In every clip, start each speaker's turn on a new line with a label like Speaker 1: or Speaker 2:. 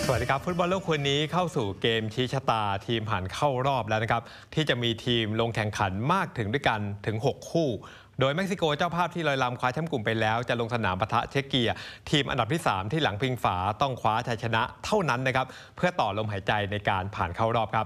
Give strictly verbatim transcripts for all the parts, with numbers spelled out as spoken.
Speaker 1: สวัสดีครับฟุตบอลโลกคืนนี้เข้าสู่เกมชี้ชะตาทีมผ่านเข้ารอบแล้วนะครับที่จะมีทีมลงแข่งขันมากถึงด้วยกันถึงหกคู่โดยเม็กซิโกเจ้าภาพที่ลอยลำคว้าแชมป์กลุ่มไปแล้วจะลงสนามปะทะเช็กเกียทีมอันดับที่สามที่หลังพิงฝาต้องคว้าชัยชนะเท่านั้นนะครับเพื่อต่อลมหายใจในการผ่านเข้ารอบครับ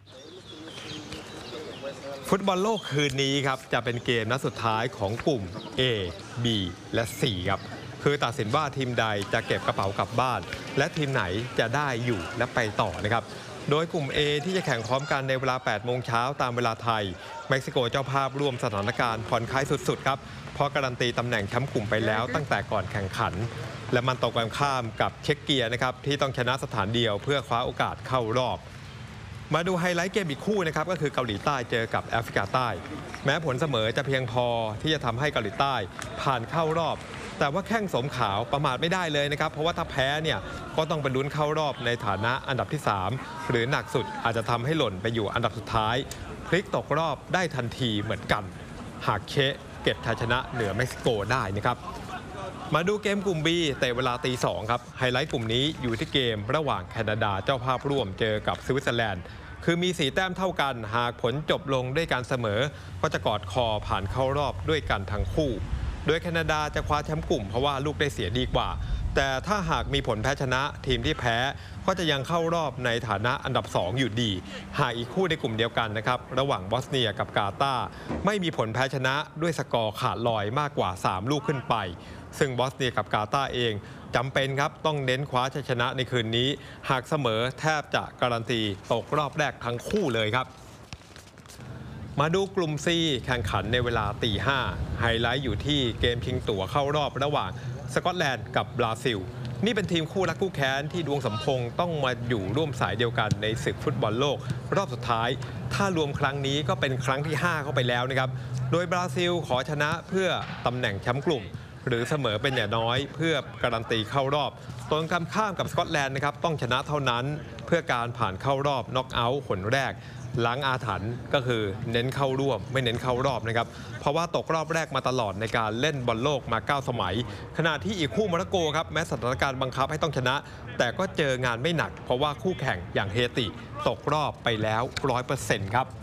Speaker 1: ฟุตบอลโลกคืนนี้ครับจะเป็นเกมนัดสุดท้ายของกลุ่ม A B และ C ครับคือตัดสินว่าทีมใดจะเก็บกระเป๋ากลับบ้านและทีมไหนจะได้อยู่และไปต่อนะครับโดยกลุ่ม A ที่จะแข่งพร้อมกันในเวลา แปดโมงเช้าตามเวลาไทยเม็กซิโกเจ้าภาพร่วมสถานการณ์ผ่อนคลายสุดๆครับเพราะการันตีตำแหน่งแชมป์กลุ่มไปแล้วตั้งแต่ก่อนแข่งขันและมันตรงกันข้ามกับเช็กเกียนะครับที่ต้องชนะสถานเดียวเพื่อคว้าโอกาสเข้ารอบมาดูไฮไลท์เกมอีกคู่นะครับก็คือเกาหลีใต้เจอกับแอฟริกาใต้แม้ผลเสมอจะเพียงพอที่จะทำให้เกาหลีใต้ผ่านเข้ารอบแต่ว่าแข้งสมขาวประมาทไม่ได้เลยนะครับเพราะว่าถ้าแพ้เนี่ยก็ต้องไปลุ้นเข้ารอบในฐานะอันดับที่สามหรือหนักสุดอาจจะทำให้หล่นไปอยู่อันดับสุดท้ายพลิกตกรอบได้ทันทีเหมือนกันหากเคเก็บชัยชนะเหนือเม็กซิโกได้นะครับมาดูเกมกลุ่ม B แต่เวลาตีสองครับไฮไลท์กลุ่มนี้อยู่ที่เกมระหว่างแคนาดาเจ้าภาพร่วมเจอกับสวิตเซอร์แลนด์คือมีสี่แต้มเท่ากันหากผลจบลงด้วยการเสมอก็จะกอดคอผ่านเข้ารอบด้วยกันทั้งคู่โดยแคนาดาจะคว้าแชมป์กลุ่มเพราะว่าลูกได้เสียดีกว่าแต่ถ้าหากมีผลแพ้ชนะทีมที่แพ้ก็จะยังเข้ารอบในฐานะอันดับสองอยู่ดีหากอีกคู่ในกลุ่มเดียวกันนะครับระหว่างบอสเนียกับกาตาร์ไม่มีผลแพ้ชนะด้วยสกอร์ขาดลอยมากกว่าสามลูกขึ้นไปซึ่งบอสเนียกับกาตาร์เองจำเป็นครับต้องเน้นคว้าชัยชนะในคืนนี้หากเสมอแทบจะการันตีตกรอบแรกทั้งคู่เลยครับมาดูกลุ่ม C แข่งขันในเวลาตีห้าไฮไลท์อยู่ที่เกมชิงตั๋วเข้ารอบระหว่างสกอตแลนด์กับบราซิลนี่เป็นทีมคู่รักคู่แค้นที่ดวงสมพงษ์ต้องมาอยู่ร่วมสายเดียวกันในศึกฟุตบอลโลกรอบสุดท้ายถ้ารวมครั้งนี้ก็เป็นครั้งที่ห้าเข้าไปแล้วนะครับโดยบราซิลขอชนะเพื่อตำแหน่งแชมป์กลุ่มหรือเสมอเป็นอย่างน้อยเพื่อการันตีเข้ารอบตรงกันข้ามกับสกอตแลนด์นะครับต้องชนะเท่านั้นเพื่อการผ่านเข้ารอบน็อกเอาท์ผลแรกล้างอาถรรพ์ก็คือเน้นเข้าร่วมไม่เน้นเข้ารอบนะครับเพราะว่าตกรอบแรกมาตลอดในการเล่นบอลโลกมาเก้าสมัยขณะที่อีกคู่โมร็อกโกครับแม้สถานการณ์บังคับให้ต้องชนะแต่ก็เจองานไม่หนักเพราะว่าคู่แข่งอย่างเฮติตกรอบไปแล้ว ร้อยเปอร์เซ็นต์ ครับ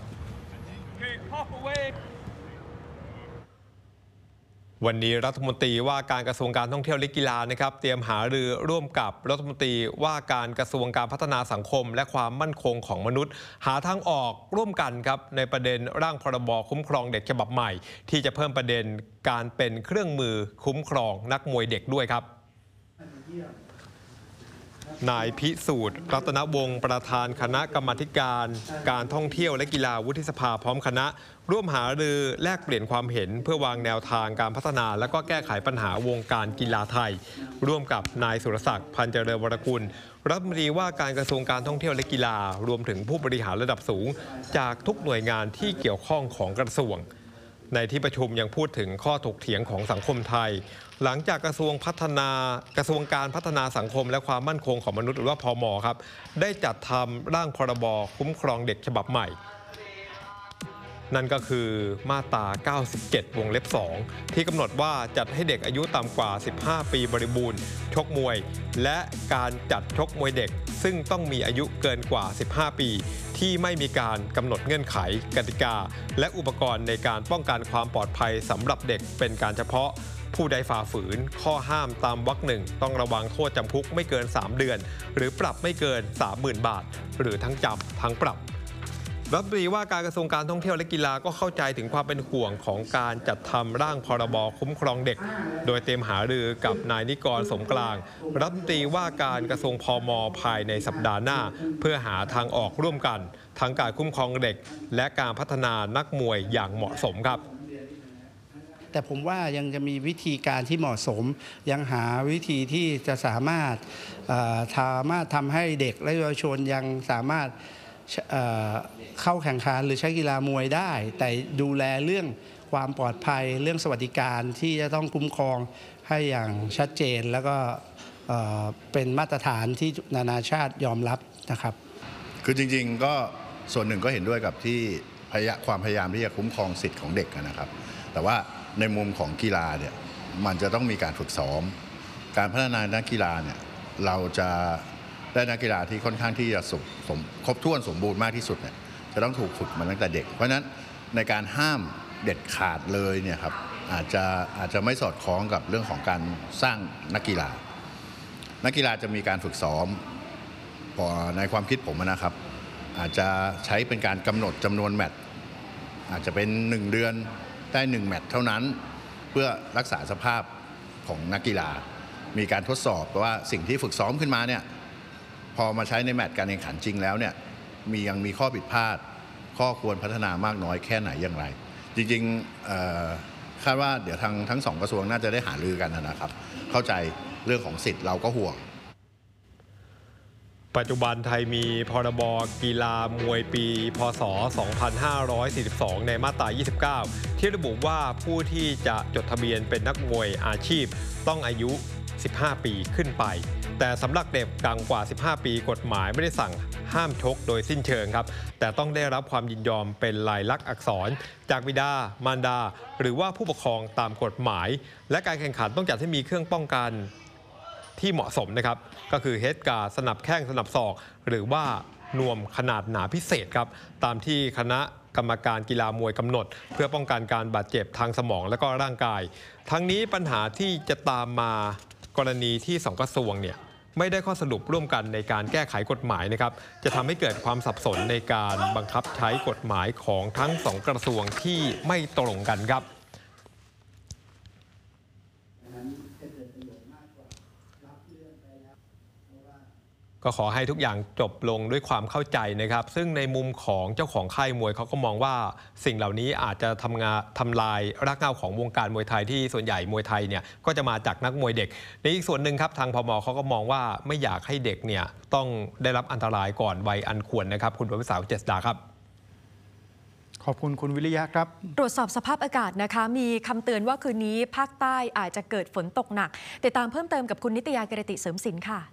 Speaker 1: วันนี้รัฐมนตรีว่าการกระทรวงการท่องเที่ยวและกีฬานะครับเตรียมหารือร่วมกับรัฐมนตรีว่าการกระทรวงการพัฒนาสังคมและความมั่นคงของมนุษย์หาทางออกร่วมกันครับในประเด็นร่างพรบคุ้มครองเด็กฉบับใหม่ที่จะเพิ่มประเด็นการเป็นเครื่องมือคุ้มครองนักมวยเด็กด้วยครับนายพิสูจน์รัตนวงศ์ประธานคณะกรรมาธิการการท่องเที่ยวและกีฬาวุฒิสภาพร้อมคณะร่วมหารือแลกเปลี่ยนความเห็นเพื่อวางแนวทางการพัฒนาและก็แก้ไขปัญหาวงการกีฬาไทยร่วมกับนายสุรศักดิ์พันเจริญวรกุลรัฐมนตรีว่าการกระทรวงการท่องเที่ยวและกีฬารวมถึงผู้บริหารระดับสูงจากทุกหน่วยงานที่เกี่ยวข้องของกระทรวงในที่ประชุมยังพูดถึงข้อถกเถียงของสังคมไทยหลังจากกระทรวงพัฒนากระทรวงการพัฒนาสังคมและความมั่นคงของมนุษย์หรือว่าพม.ครับได้จัดทำร่างพรบคุ้มครองเด็กฉบับใหม่นั่นก็คือมาตราเก้าสิบเจ็ดวงเล็บสองที่กำหนดว่าจัดให้เด็กอายุต่ำกว่าสิบห้าปีบริบูรณ์ชกมวยและการจัดชกมวยเด็กซึ่งต้องมีอายุเกินกว่าสิบห้าปีที่ไม่มีการกำหนดเงื่อนไขกติกาและอุปกรณ์ในการป้องกันความปลอดภัยสำหรับเด็กเป็นการเฉพาะผู้ใดฝ่าฝืนข้อห้ามตามวรรคหนึ่งต้องระวังโทษจำคุกไม่เกินสามเดือนหรือปรับไม่เกิน สามหมื่น บาทหรือทั้งจำทั้งปรับรัฐมนตรีว่าการกระทรวงการท่องเที่ยวและกีฬาก็เข้าใจถึงความเป็นห่วงของการจัดทำร่างพรบคุ้มครองเด็กโดยเตรียมหารือกับนายนิกรสมกลางรัฐมนตรีว่าการกระทรวงพม.ภายในสัปดาห์หน้าเพื่อหาทางออกร่วมกันทั้งการคุ้มครองเด็กและการพัฒนานักมวยอย่างเหมาะสมครับ
Speaker 2: แต่ผมว่ายังจะมีวิธีการที่เหมาะสมยังหาวิธีที่จะสามารถสามารถทำให้เด็กและเยาวชนยังสามารถเข้าแข่งขันหรือใช้กีฬามวยได้แต่ดูแลเรื่องความปลอดภัยเรื่องสวัสดิการที่จะต้องคุ้มครองให้อย่างชัดเจนแล้วก็เป็นมาตรฐานที่นานาชาติยอมรับนะครับ
Speaker 3: คือจริงๆก็ส่วนหนึ่งก็เห็นด้วยกับที่ความพยายามที่จะคุ้มครองสิทธิ์ของเด็กนะครับแต่ว่าในมุมของกีฬาเนี่ยมันจะต้องมีการฝึกซ้อมการพัฒนานักกีฬาเนี่ยเราจะได้นักกีฬาที่ค่อนข้างที่จะสมสมครบถ้วนสมบูรณ์มากที่สุดเนี่ยจะต้องถูกฝึกมาตั้งแต่เด็กเพราะฉะนั้นในการห้ามเด็ดขาดเลยเนี่ยครับอาจจะอาจจะไม่สอดคล้องกับเรื่องของการสร้างนักกีฬานักกีฬาจะมีการฝึกซ้อมพอในความคิดผมนะครับอาจจะใช้เป็นการกำหนดจำนวนแมตช์อาจจะเป็นหนึ่งเดือนได้หนึ่งแมตช์เท่านั้นเพื่อรักษาสภาพของนักกีฬามีการทดสอบว่าสิ่งที่ฝึกซ้อมขึ้นมาเนี่ยพอมาใช้ในแมตช์การแข่งขันจริงแล้วเนี่ยมียังมีข้อผิดพลาดข้อควรพัฒนามากน้อยแค่ไหนอย่างไรจริงๆคาดว่าเดี๋ยวทางทั้งสองกระทรวงน่าจะได้หารือกันนะครับเข้าใจเรื่องของสิทธิ์เราก็ห่วง
Speaker 1: ปัจจุบันไทยมีพรบกีฬามวยปีพ.ศ. สองพันห้าร้อยสี่สิบสอง ในมาตรา ยี่สิบเก้า ที่ระบุว่าผู้ที่จะจดทะเบียนเป็นนักมวยอาชีพต้องอายุ สิบห้า ปีขึ้นไปแต่สำหรับเด็กต่ำกว่า สิบห้า ปีกฎหมายไม่ได้สั่งห้ามชกโดยสิ้นเชิงครับแต่ต้องได้รับความยินยอมเป็นลายลักษณ์อักษรจากบิดามารดาหรือว่าผู้ปกครองตามกฎหมายและการแข่งขันต้องจัดให้มีเครื่องป้องกันที่เหมาะสมนะครับก็คือเฮดการ์ดสนับแข้งสนับศอกหรือว่านวมขนาดหนาพิเศษครับตามที่คณะกรรมการกีฬามวยกำหนดเพื่อป้องกันการบาดเจ็บทางสมองและก็ร่างกายทั้งนี้ปัญหาที่จะตามมากรณีที่สองกระทรวงเนี่ยไม่ได้ข้อสรุปร่วมกันในการแก้ไขกฎหมายนะครับจะทำให้เกิดความสับสนในการบังคับใช้กฎหมายของทั้งสองกระทรวงที่ไม่ตรงกันครับก็ขอให้ทุกอย่างจบลงด้วยความเข้าใจนะครับซึ่งในมุมของเจ้าของค่ายมวยเขาก็มองว่าสิ่งเหล่านี้อาจจะทำงานทำลายรากเหง้าของวงการมวยไทยที่ส่วนใหญ่มวยไทยเนี่ยก็จะมาจากนักมวยเด็กในอีกส่วนหนึ่งครับทางพม.เขาก็มองว่าไม่อยากให้เด็กเนี่ยต้องได้รับอันตรายก่อนวัยอันควรนะครับคุณประวิษาเจษฎาครับ
Speaker 4: ขอบคุณคุณวิริยะครับ
Speaker 5: ตรวจสอบสภาพอากาศนะคะมีคำเตือนว่าคืนนี้ภาคใต้อาจจะเกิดฝนตกหนักติดตามเพิ่มเติมกับคุณนิตยากิรติเสริมสินค่ะ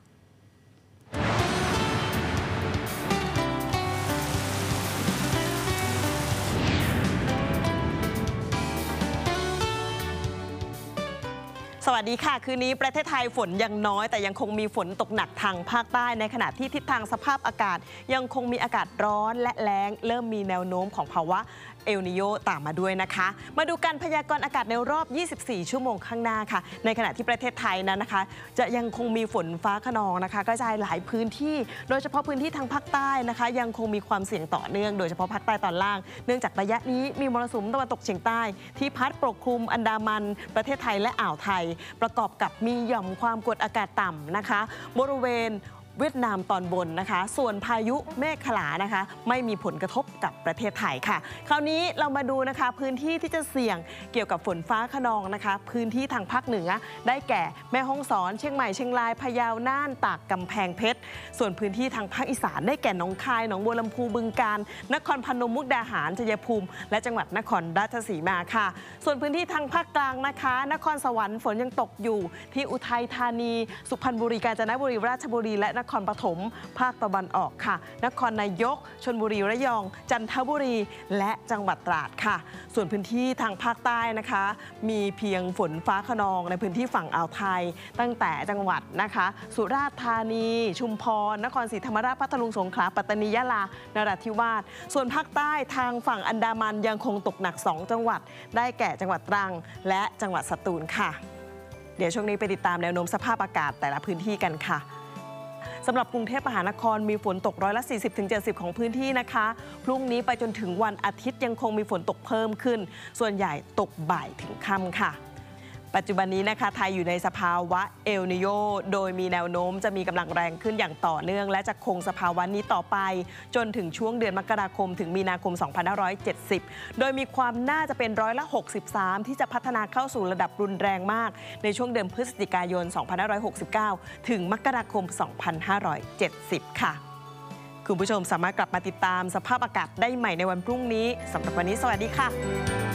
Speaker 6: สวัสดีค่ะคืนนี้ประเทศไทยฝนยังน้อยแต่ยังคงมีฝนตกหนักทางภาคใต้ในขณะที่ทิศทางสภาพอากาศยังคงมีอากาศร้อนและแล้งเริ่มมีแนวโน้มของภาวะเอลนิโยตามมาด้วยนะคะมาดูการพยากรณ์อากาศในรอบยี่สิบสี่ชั่วโมงข้างหน้าค่ะในขณะที่ประเทศไทยนั้นนะคะจะยังคงมีฝนฟ้าคะนองนะคะกระจายหลายพื้นที่โดยเฉพาะพื้นที่ทางภาคใต้นะคะยังคงมีความเสี่ยงต่อเนื่องโดยเฉพาะภาคใต้ตอนล่างเนื่องจากระยะนี้มีมรสุมตะวันตกเฉียงใต้ที่พัดปกคลุมอันดามันประเทศไทยและอ่าวไทยประกอบกับมีหย่อมความกดอากาศต่ำนะคะบริเวณเวียดนามตอนบนนะคะส่วนพายุเมฆขลานะคะไม่มีผลกระทบกับประเทศไทยค่ะคราวนี้เรามาดูนะคะพื้นที่ที่จะเสี่ยงเกี่ยวกับฝนฟ้าคะนองนะคะพื้นที่ทางภาคเหนือได้แก่แม่ฮ่องสอนเชียงใหม่เชียงรายพะเยาน่านตากกำแพงเพชรส่วนพื้นที่ทางภาคอีสานได้แก่หนองคายหนองบัวลำพูบึงกาฬนครพนมมุกดาหารชัยภูมิและจังหวัดนครราชสีมาค่ะส่วนพื้นที่ทางภาคกลางนะคะนครสวรรค์ฝนยังตกอยู่ที่อุทัยธานีสุพรรณบุรีกาญจนบุรีราชบุรีและนครปฐมภาคตะวันออกค่ะนครนายกชลบุรีระยองจันทบุรีและจังหวัดตราดค่ะส่วนพื้นที่ทางภาคใต้นะคะมีเพียงฝนฟ้าคะนองในพื้นที่ฝั่งอ่าวไทยตั้งแต่จังหวัดนะคะสุราษฎร์ธานีชุมพรนครศรีธรรมราชพัทลุงสงขลาปัตตานียะลานราธิวาสส่วนภาคใต้ทางฝั่งอันดามันยังคงตกหนักสองจังหวัดได้แก่จังหวัดตรังและจังหวัดสตูลค่ะเดี๋ยวช่วงนี้ไปติดตามแนวโน้มสภาพอากาศแต่ละพื้นที่กันค่ะสำหรับกรุงเทพมหานครมีฝนตกร้อยละ สี่สิบถึงเจ็ดสิบ ของพื้นที่นะคะพรุ่งนี้ไปจนถึงวันอาทิตย์ยังคงมีฝนตกเพิ่มขึ้นส่วนใหญ่ตกบ่ายถึงค่ำค่ะปัจจุบันนี้นะคะไทยอยู่ในสภาวะเอลนิโยโดยมีแนวโน้มจะมีกำลังแรงขึ้นอย่างต่อเนื่องและจะคงสภาวะนี้ต่อไปจนถึงช่วงเดือนมกราคมถึงมีนาคมสองพันห้าร้อยเจ็ดสิบโดยมีความน่าจะเป็นร้อยละหกสิบสามที่จะพัฒนาเข้าสู่ระดับรุนแรงมากในช่วงเดือนพฤศจิกายนสองพันห้าร้อยหกสิบเก้าถึงมกราคมสองพันห้าร้อยเจ็ดสิบค่ะคุณผู้ชมสามารถกลับมาติดตามสภาพอากาศได้ใหม่ในวันพรุ่งนี้สำหรับวันนี้สวัสดีค่ะ